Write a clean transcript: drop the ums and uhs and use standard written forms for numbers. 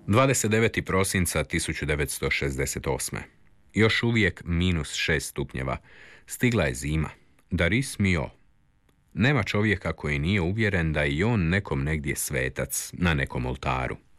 29. prosinca 1968. Još uvijek -6 stupnjeva. Stigla je zima. Daris mio. Nema čovjeka koji nije uvjeren da je i on nekom negdje svetac, na nekom oltaru.